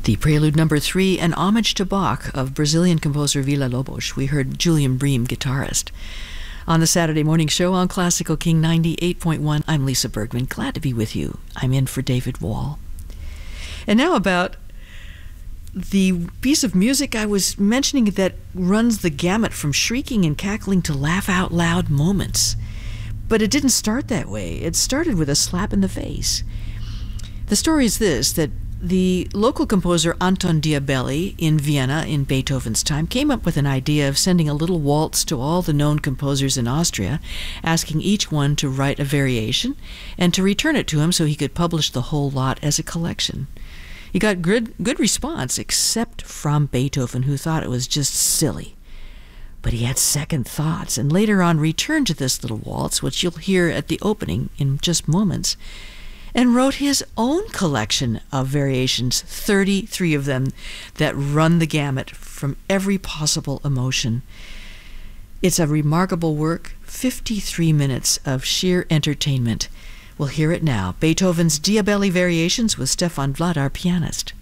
The Prelude Number 3, an homage to Bach of Brazilian composer Villa-Lobos. We heard Julian Bream, guitarist. On the Saturday Morning Show on Classical King 98.1, I'm Lisa Bergman. Glad to be with you. I'm in for David Wall. And now about the piece of music I was mentioning that runs the gamut from shrieking and cackling to laugh-out-loud moments. But it didn't start that way. It started with a slap in the face. The story is this, that the local composer Anton Diabelli in Vienna in Beethoven's time came up with an idea of sending a little waltz to all the known composers in Austria, asking each one to write a variation and to return it to him so he could publish the whole lot as a collection. He got good response, except from Beethoven, who thought it was just silly. But he had second thoughts, and later on returned to this little waltz, which you'll hear at the opening in just moments, and wrote his own collection of variations, 33 of them, that run the gamut from every possible emotion. It's a remarkable work, 53 minutes of sheer entertainment. We'll hear it now. Beethoven's Diabelli Variations with Stefan Vlad, our pianist.